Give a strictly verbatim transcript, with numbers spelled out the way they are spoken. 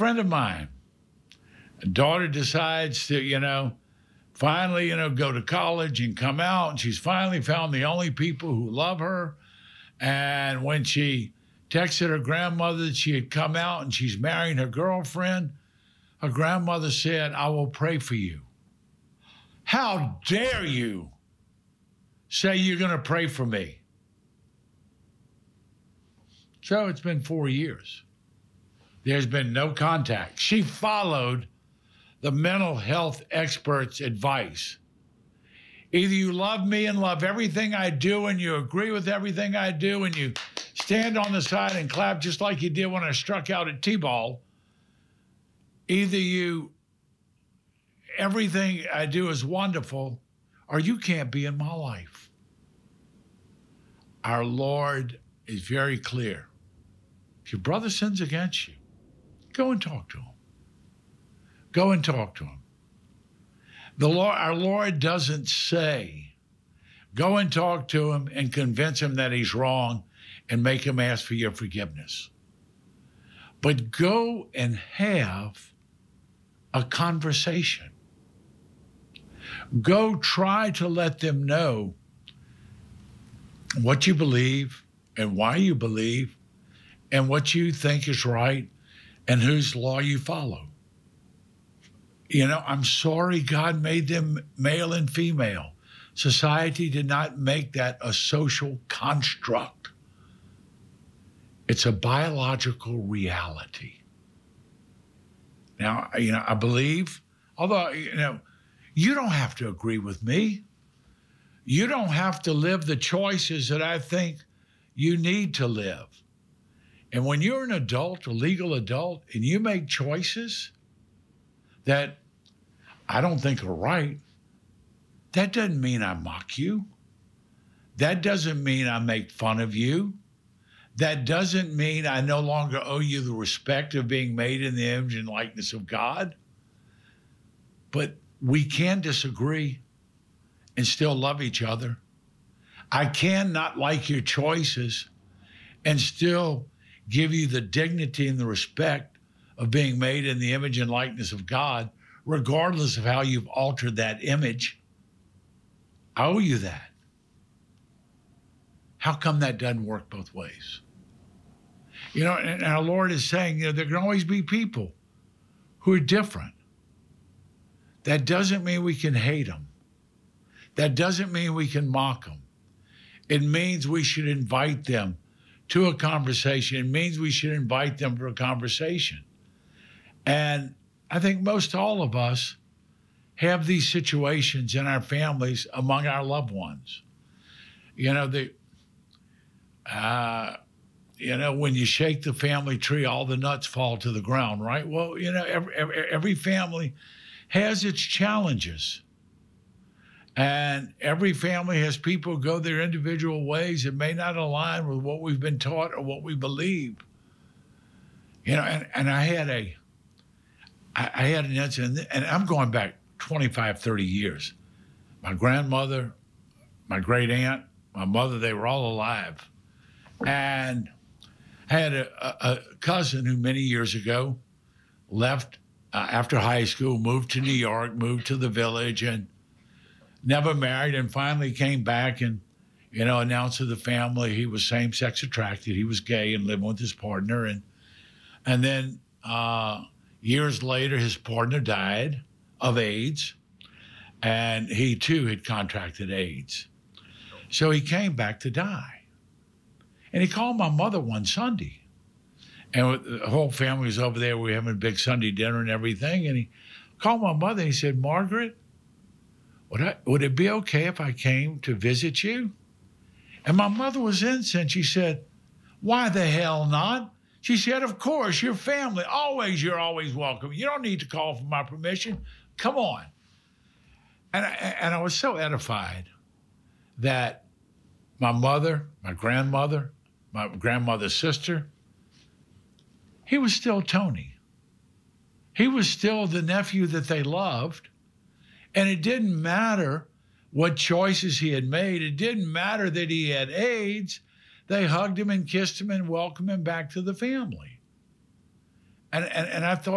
friend of mine, a daughter decides to, you know, finally, you know, go to college and come out, and she's finally found the only people who love her. And when she texted her grandmother that she had come out and she's marrying her girlfriend, her grandmother said, "I will pray for you." How dare you say you're going to pray for me? So it's been four years. There's been no contact. She followed the mental health experts' advice. Either you love me and love everything I do and you agree with everything I do and you stand on the side and clap just like you did when I struck out at T-ball. Either you, everything I do is wonderful, or you can't be in my life. Our Lord is very clear. If your brother sins against you, go and talk to him. Go and talk to him. The Lord, our Lord doesn't say, go and talk to him and convince him that he's wrong and make him ask for your forgiveness. But go and have a conversation. Go try to let them know what you believe and why you believe and what you think is right and whose law you follow. You know, I'm sorry God made them male and female. Society did not make that a social construct. It's a biological reality. Now, you know, I believe, although, you know, you don't have to agree with me. You don't have to live the choices that I think you need to live. And when you're an adult, a legal adult, and you make choices that I don't think are right, that doesn't mean I mock you. That doesn't mean I make fun of you. That doesn't mean I no longer owe you the respect of being made in the image and likeness of God. But we can disagree and still love each other. I can not like your choices and still give you the dignity and the respect of being made in the image and likeness of God, regardless of how you've altered that image. I owe you that. How come that doesn't work both ways? You know, and our Lord is saying, you know, there can always be people who are different. That doesn't mean we can hate them. That doesn't mean we can mock them. It means we should invite them to a conversation. It means we should invite them for a conversation. And I think most all of us have these situations in our families among our loved ones. You know, the, uh, you know, when you shake the family tree, all the nuts fall to the ground, right? Well, you know, every, every, every family has its challenges. And every family has people who go their individual ways that may not align with what we've been taught or what we believe. You know, and, and I had a, I, I had an incident, and I'm going back twenty-five, thirty years. My grandmother, my great aunt, my mother, they were all alive. And I had a, a, a cousin who many years ago left uh, after high school, moved to New York, moved to the village, and never married, and finally came back and, you know, announced to the family he was same-sex attracted. He was gay and living with his partner. And and then uh, years later, his partner died of AIDS, and he, too, had contracted AIDS. So he came back to die. And he called my mother one Sunday. And the whole family was over there. We were having a big Sunday dinner and everything. And he called my mother, and he said, "Margaret, Would, I, would it be okay if I came to visit you?" And my mother was innocent. She said, "Why the hell not?" She said, "Of course, your family, always, you're always welcome. You don't need to call for my permission. Come on." And I, and I was so edified that my mother, my grandmother, my grandmother's sister, he was still Tony. He was still the nephew that they loved. And it didn't matter what choices he had made. It didn't matter that he had AIDS. They hugged him and kissed him and welcomed him back to the family. And, and, and I thought,